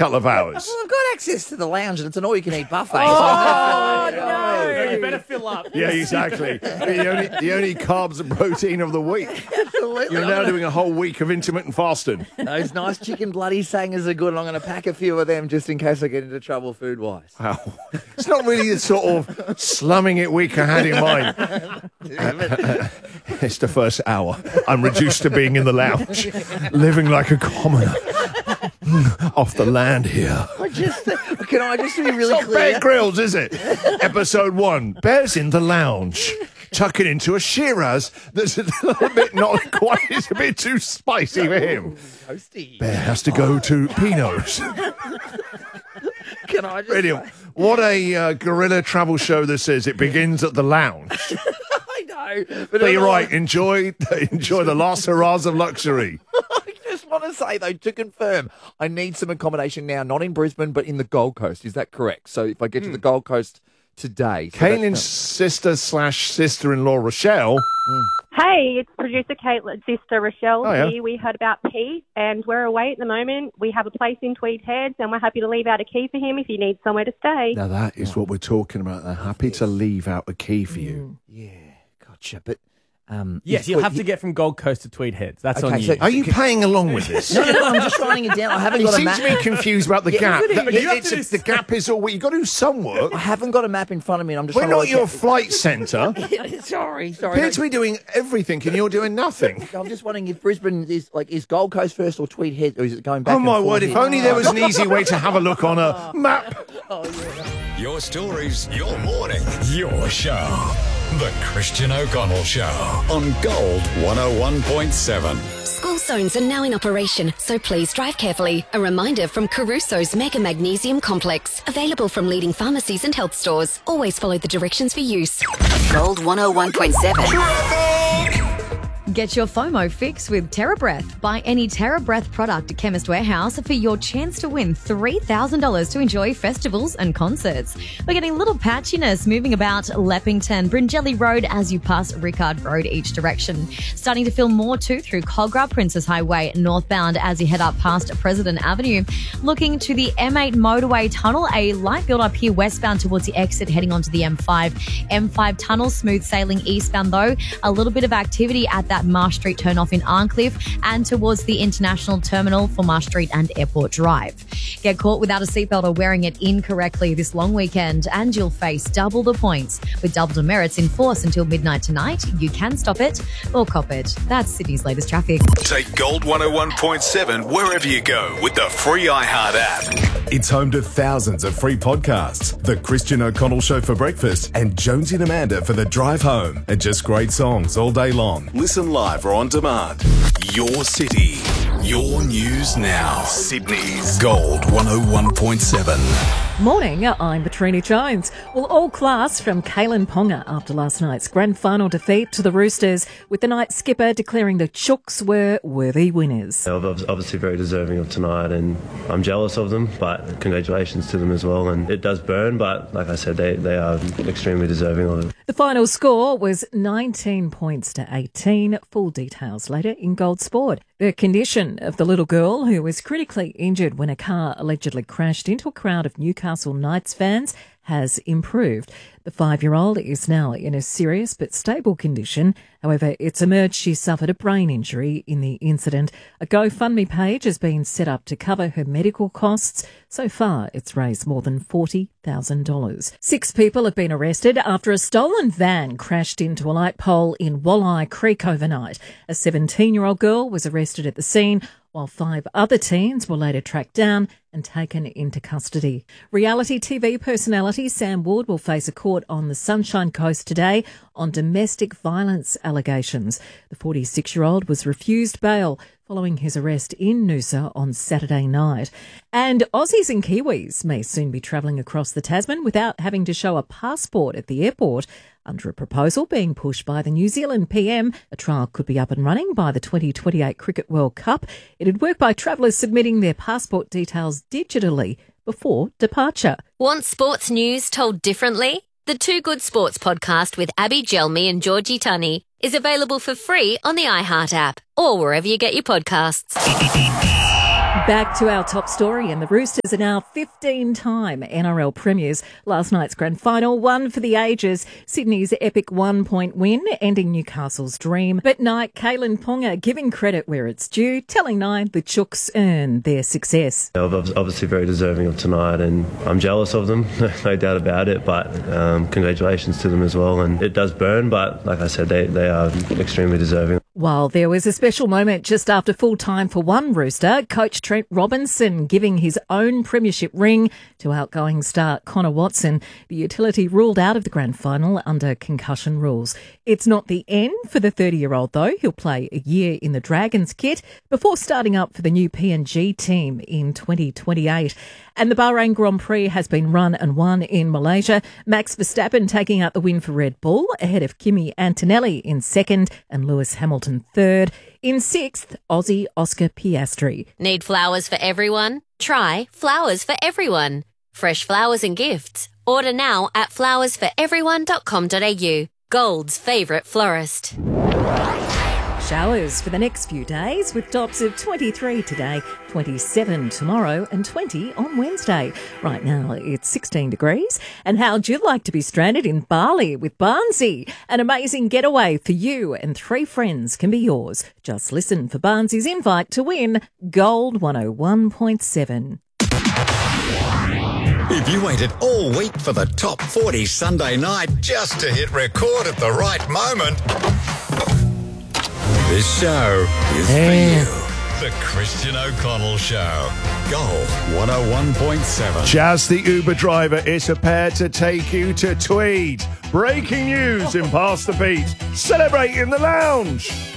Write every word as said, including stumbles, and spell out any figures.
couple of hours. Well, I've got access to the lounge and it's an all-you-can-eat buffet. Oh, so no. You better fill up. Yeah, exactly. the, only, the only carbs and protein of the week. Absolutely. You're now doing a whole week of intermittent fasting. Those nice chicken bloody sangers are good, and I'm going to pack a few of them just in case I get into trouble food-wise. Wow. It's not really the sort of slumming it week I had in mind. It's the first hour. I'm reduced to being in the lounge, living like a commoner. Off the land here. I just, can I just be really It's not clear? Bear Grylls, is it? Episode one. Bear's in the lounge. Tucking into a Shiraz that's a little bit not quite, it's a bit too spicy for him. Toasty. Bear has to go to Pino's. Can I just Brilliant. What a uh, guerrilla travel show this is. It begins at the lounge. I know. But But you're I- right. Enjoy, enjoy the last hurrahs of luxury. I just want to say, though, to confirm, I need some accommodation now, not in Brisbane, but in the Gold Coast. Is that correct? So if I get to the Gold Coast today... So Caitlin's that's- sister slash sister-in-law, Rochelle. Hey, it's producer Caitlin's sister Rochelle Oh, yeah. here. We heard about Pete, and we're away at the moment. We have a place in Tweed Heads, and we're happy to leave out a key for him if he needs somewhere to stay. Now that is what we're talking about. They're happy to leave out a key for you. Yeah, gotcha. But... Um, Yes, you- you'll have you- to get from Gold Coast to Tweed Heads. That's Okay, on you. so- Are you playing along with this? No, no, no, I'm just writing it down. I haven't You got a seem map. to be confused about the Yeah, gap. isn't it? That- You have to it's- do- the gap is all. You've got to do some work. I haven't got a map in front of me, and I'm just We're trying not to your work flight centre. out- Sorry, sorry. Appear to be doing everything, and you're doing nothing. I'm just wondering if Brisbane is like is Gold Coast first or Tweed Head, or is it going back? Oh and my forth word! If here? only there was an easy way to have a look on a map. Your stories, your morning, your show. The Christian O'Connell Show on Gold one oh one point seven. School zones are now in operation, so please drive carefully. A reminder from Caruso's Mega Magnesium Complex. Available from leading pharmacies and health stores. Always follow the directions for use. Gold one oh one point seven. Get your FOMO fix with TerraBreath. Buy any TerraBreath product at Chemist Warehouse for your chance to win three thousand dollars to enjoy festivals and concerts. We're getting a little patchiness moving about Leppington, Bringelly Road as you pass Rickard Road each direction. Starting to feel more too through Cogra Princess Highway northbound as you head up past President Avenue. Looking to the M eight motorway tunnel, a light build up here westbound towards the exit heading onto the M five. M five tunnel smooth sailing eastbound though. A little bit of activity at that Marsh Street turn-off in Arncliffe and towards the International Terminal for Marsh Street and Airport Drive. Get caught without a seatbelt or wearing it incorrectly this long weekend and you'll face double the points. With double demerits in force until midnight tonight, you can stop it or cop it. That's Sydney's latest traffic. Take Gold one oh one point seven wherever you go with the free iHeart app. It's home to thousands of free podcasts. The Christian O'Connell Show for breakfast and Jonesy and Amanda for the drive home. And just great songs all day long. Listen live or on demand. Your city, your news now. Sydney's Gold one oh one point seven. Morning, I'm Petrina Jones. Well, all class from Kalen Ponga after last night's grand final defeat to the Roosters, with the night skipper declaring the Chooks were worthy winners. They're obviously very deserving of tonight, and I'm jealous of them, but congratulations to them as well. And it does burn, but like I said, they, they are extremely deserving of it. The final score was nineteen points to eighteen. Full details later in Gold Sport. The condition of the little girl who was critically injured when a car allegedly crashed into a crowd of Newcastle Knights fans has improved. The five-year-old is now in a serious but stable condition. However, it's emerged she suffered a brain injury in the incident. A GoFundMe page has been set up to cover her medical costs. So far, it's raised more than forty thousand dollars. Six people have been arrested after a stolen van crashed into a light pole in Walleye Creek overnight. A seventeen-year-old girl was arrested at the scene, while five other teens were later tracked down and taken into custody. Reality T V personality Sam Wood will face a court on the Sunshine Coast today on domestic violence allegations. The forty-six-year-old was refused bail following his arrest in Noosa on Saturday night. And Aussies and Kiwis may soon be travelling across the Tasman without having to show a passport at the airport. Under a proposal being pushed by the New Zealand P M, a trial could be up and running by the twenty twenty-eight Cricket World Cup. It'd work by travellers submitting their passport details digitally before departure. Want sports news told differently? The Two Good Sports podcast with Abby Gelmi and Georgie Tunney is available for free on the iHeart app or wherever you get your podcasts. Back to our top story, and the Roosters are now fifteen-time N R L premiers. Last night's grand final, one for the ages. Sydney's epic one-point win, ending Newcastle's dream. But Night, Kalen Ponga giving credit where it's due, telling Nine the Chooks earned their success. They're obviously very deserving of tonight, and I'm jealous of them, no doubt about it, but um, congratulations to them as well. And it does burn, but like I said, they, they are extremely deserving. While there was a special moment just after full time for one Rooster, coach Trent Robinson giving his own premiership ring to outgoing star Connor Watson. The utility ruled out of the grand final under concussion rules. It's not the end for the thirty-year-old though. He'll play a year in the Dragons kit before starting up for the new P N G team in twenty twenty-eight. And the Bahrain Grand Prix has been run and won in Malaysia. Max Verstappen taking out the win for Red Bull ahead of Kimi Antonelli in second and Lewis Hamilton third. In sixth, Aussie Oscar Piastri. Need flowers for everyone? Try Flowers for Everyone. Fresh flowers and gifts. Order now at flowers for everyone dot com dot a u. Gold's favourite florist. Showers for the next few days with tops of twenty-three today, twenty-seven tomorrow and twenty on Wednesday. Right now it's sixteen degrees. And how'd you like to be stranded in Bali with Barnsey? An amazing getaway for you and three friends can be yours. Just listen for Barnsey's invite to win Gold one oh one point seven. If you waited all week for the top forty Sunday night just to hit record at the right moment, this show is for you. The Christian O'Connell Show. Gold one oh one point seven. Jazz, the Uber driver, is prepared to take you to Tweed. Breaking news in Past the Beat. Celebrate in the lounge.